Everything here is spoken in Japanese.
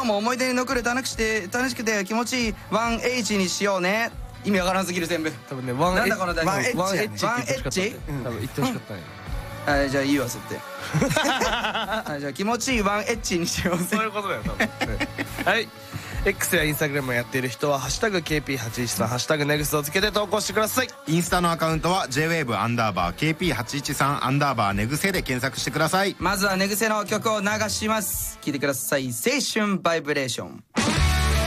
も思い出に残る楽しくて気持ちいい 1H にしようね。意味わからんすぎる全部。 多分ねなんだこの台本。 ワンエッチワンエッチ。 多分言ってほしかったんや。 はいじゃあいいわそって。はいじゃあ気持ちいい 1H にしようぜ。 そういうことだよ多分。はい。X や Instagram をやっている人は「#KP813」「#NEXT」をつけて投稿してください。 インスタのアカウントは JWAVE_KP813_ネグセで検索してください。 まずは寝癖の曲を流します。聴いてください。青春バイブレーション。